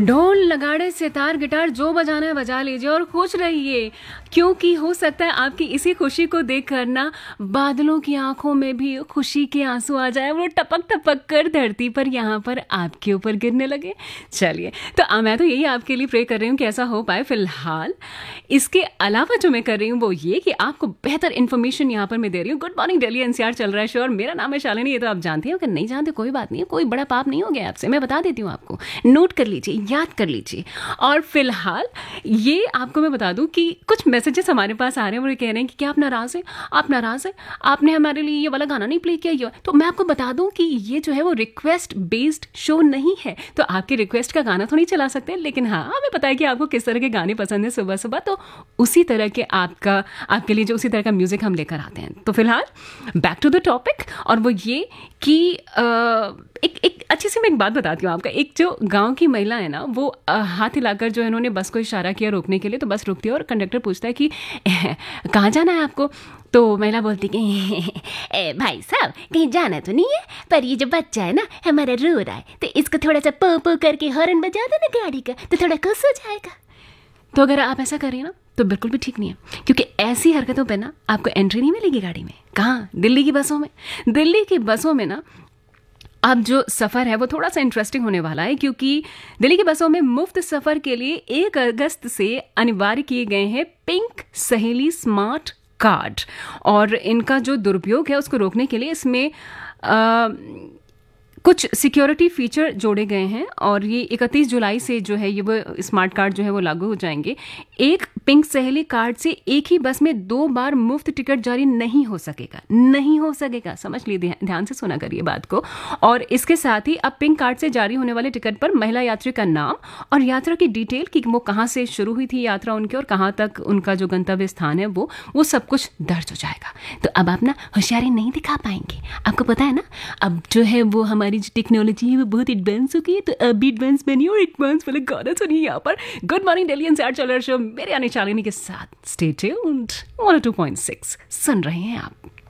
ढोल नगाड़े सितार गिटार जो बजाना है बजा लीजिए और खुश रहिए, क्योंकि हो सकता है आपकी इसी खुशी को देख कर ना बादलों की आंखों में भी खुशी के आंसू आ जाए, वो टपक टपक कर धरती पर यहाँ पर आपके ऊपर गिरने लगे। चलिए, तो मैं तो यही आपके लिए प्रे कर रही हूँ कि ऐसा हो पाए। फिलहाल इसके अलावा जो मैं कर रही हूँ वो ये कि आपको बेहतर इन्फॉर्मेशन यहाँ पर मैं दे रही हूँ। गुड मॉर्निंग दिल्ली एनसीआर चल रहा है शो और मेरा नाम है शालिनी। ये तो आप जानते हो कि नहीं जानते कोई बात नहीं है, कोई बड़ा पाप नहीं हो गया आपसे, मैं बता देती हूँ आपको। नोट कर लीजिए, याद कर लीजिए। और फिलहाल ये आपको मैं बता दूं कि कुछ मैसेजेस हमारे पास आ रहे हैं, वो कह रहे हैं कि क्या आप नाराज़ हैं, आप नाराज़ हैं, आपने हमारे लिए ये वाला गाना नहीं प्ले किया। ये तो मैं आपको बता दूं कि ये जो है वो रिक्वेस्ट बेस्ड शो नहीं है, तो आपके रिक्वेस्ट का गाना तो नहीं चला सकते, लेकिन हाँ हमें पता है कि आपको किस तरह के गाने पसंद है सुबह सुबह, तो उसी तरह के आपके लिए जो उसी तरह का म्यूजिक हम लेकर आते हैं। तो फिलहाल बैक टू द टॉपिक, और वो ये कि एक अच्छी सी मैं एक बात बताती हूँ आपका। एक जो गांव की महिला है ना, वो हाथ हिलाकर जो इन्होंने बस को इशारा किया रोकने के लिए, तो बस रुकती है और कंडक्टर पूछता है कि कहाँ जाना है आपको। तो महिला बोलती कि भाई साहब कहीं जाना तो नहीं है, पर ये जो बच्चा है ना हमारा रो रहा है, तो इसको थोड़ा सा पो पो करके हॉर्न बजा दो ना गाड़ी का, तो थोड़ा खुश हो जाएगा। तो अगर आप ऐसा करें ना तो बिल्कुल भी ठीक नहीं है, क्योंकि ऐसी हरकतों पे ना आपको एंट्री नहीं मिलेगी गाड़ी में। कहाँ? दिल्ली की बसों में। दिल्ली की बसों में ना अब जो सफ़र है वो थोड़ा सा इंटरेस्टिंग होने वाला है, क्योंकि दिल्ली की बसों में मुफ्त सफ़र के लिए 1 अगस्त से अनिवार्य किए गए हैं पिंक सहेली स्मार्ट कार्ड, और इनका जो दुरुपयोग है उसको रोकने के लिए इसमें कुछ सिक्योरिटी फीचर जोड़े गए हैं, और ये 31 जुलाई से जो है ये वो स्मार्ट कार्ड जो है वो लागू हो जाएंगे। एक पिंक सहेली कार्ड से एक ही बस में 2 बार मुफ्त टिकट जारी नहीं हो सकेगा। समझ लीजिए, ध्यान से सुना करिए बात को। और इसके साथ ही अब पिंक कार्ड से जारी होने वाले टिकट पर महिला यात्री का नाम और यात्रा की डिटेल, कि वो कहाँ से शुरू हुई थी यात्रा उनकी और कहाँ तक उनका जो गंतव्य स्थान है वो सब कुछ दर्ज हो जाएगा। तो अब आप ना होशियारी नहीं दिखा पाएंगे। आपको पता है ना, अब जो है वो हमारी जो टेक्नोलॉजी है वो बहुत एडवांस हो गई है, तो अभी एडवांस बनिए और एडवांस वाले गाना सुनिए यहाँ पर। गुड मॉर्निंग दिल्ली एनसीआर चल रहा शो मेरे यानी शालिनी के साथ। स्टे ट्यून्ड, 102.6 सुन रहे हैं आप।